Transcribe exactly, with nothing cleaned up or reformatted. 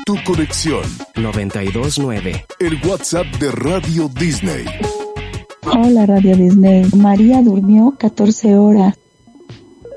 tu conexión. noventa y dos nueve. El WhatsApp de Radio Disney. Hola Radio Disney. María durmió catorce horas.